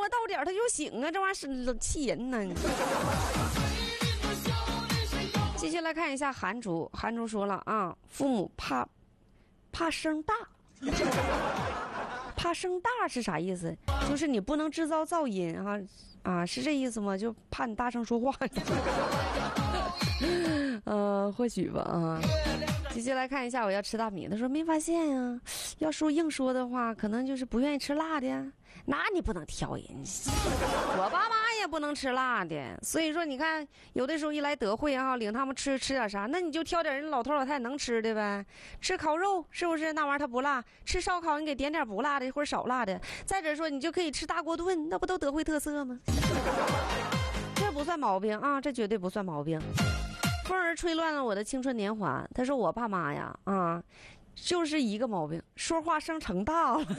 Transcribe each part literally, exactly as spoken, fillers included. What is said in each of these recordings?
到点他就醒啊，这玩意儿是气人呢。继续来看一下韩竹，韩竹说了啊，父母怕怕声大，怕声大是啥意思？就是你不能制造噪音啊啊，是这意思吗？就怕你大声说话。呃，或许吧啊。继续来看一下，我要吃大米。他说没发现呀、啊，要说硬说的话，可能就是不愿意吃辣的呀。那你不能挑人，我爸妈也不能吃辣的。所以说，你看有的时候一来德惠啊，领他们吃吃点啥，那你就挑点人老头老太太能吃的呗。吃烤肉是不是那玩意儿它不辣？吃烧烤你给点点不辣的或者少辣的。再者说，你就可以吃大锅炖，那不都德惠特色吗？这不算毛病啊，这绝对不算毛病。风儿吹乱了我的青春年华。他说我爸妈呀，啊，就是一个毛病，说话声成大了。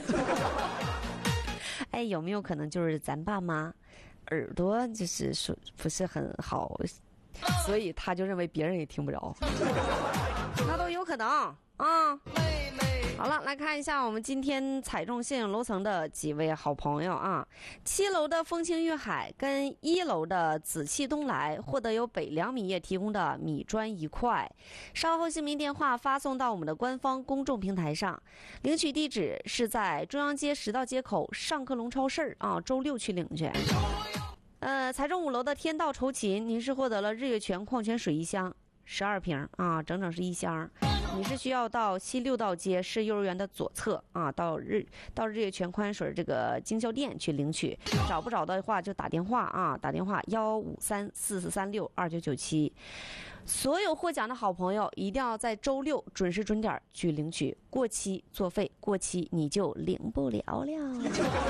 哎，有没有可能就是咱爸妈耳朵就是说不是很好，所以他就认为别人也听不着？那都有可能啊。好了，来看一下我们今天踩中现影楼层的几位好朋友啊。七楼的风清粤海跟一楼的紫气东来获得由北粮米业提供的米砖一块，稍后姓名电话发送到我们的官方公众平台上，领取地址是在中央街十道街口上客隆超市啊，周六去领去。呃，踩中五楼的天道酬勤，您是获得了日月泉矿泉水一箱十二瓶啊，整整是一箱。你是需要到西六道街市幼儿园的左侧啊，到日到日月泉矿泉水这个经销店去领取。找不着的话就打电话啊，打电话幺五三四四三六二九九七。所有获奖的好朋友一定要在周六准时准点去领取，过期作废，过期你就领不了了。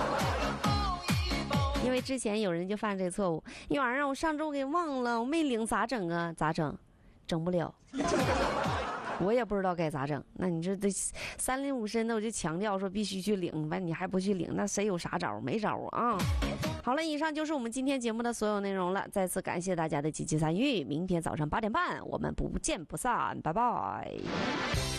因为之前有人就犯这个错误，一晚上我上周给忘了，我没领咋整啊？咋整？整不了。我也不知道该咋整。那你这这三令五申的，我就强调说必须去领，完你还不去领，那谁有啥招？没招啊！好了，以上就是我们今天节目的所有内容了。再次感谢大家的积极参与，明天早上八点半我们不见不散，拜拜。